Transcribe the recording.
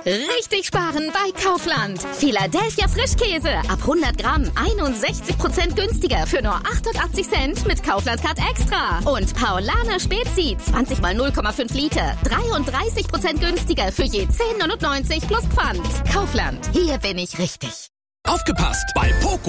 Richtig sparen bei Kaufland. Philadelphia Frischkäse ab 100 Gramm 61% günstiger für nur 88 Cent mit Kaufland Card Extra. Und Paulaner Spezi 20 mal 0,5 Liter 33% günstiger für je 10,99 plus Pfand. Kaufland, hier bin ich richtig. Aufgepasst! Bei Poco